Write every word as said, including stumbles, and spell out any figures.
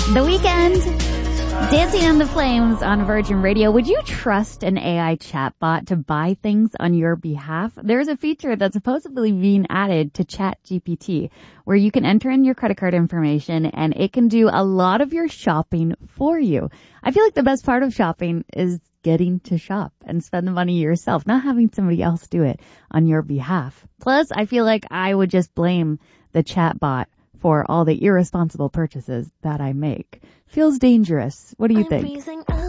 The Weekend, Dancing on the Flames on Virgin Radio. Would you trust an A I chatbot to buy things on your behalf? There's a feature that's supposedly being added to ChatGPT where you can enter in your credit card information and it can do a lot of your shopping for you. I feel like the best part of shopping is getting to shop and spend the money yourself, not having somebody else do it on your behalf. Plus, I feel like I would just blame the chatbot for all the irresponsible purchases that I make. Feels dangerous. What do you I'm think? freezing up.